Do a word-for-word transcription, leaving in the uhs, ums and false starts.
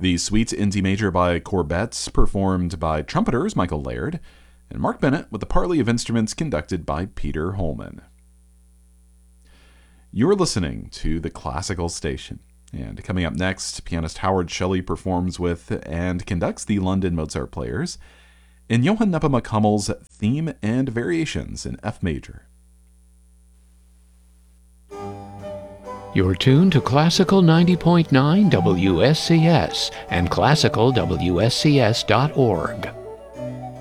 The Suite in D major by Corbett, performed by trumpeters Michael Laird, and Mark Bennett with the parley of instruments conducted by Peter Holman. You're listening to The Classical Station, and coming up next, pianist Howard Shelley performs with and conducts the London Mozart Players in Johann Nepomuk Hummel's Theme and Variations in F major. You're tuned to Classical ninety point nine W S C S and classical W S C S dot org.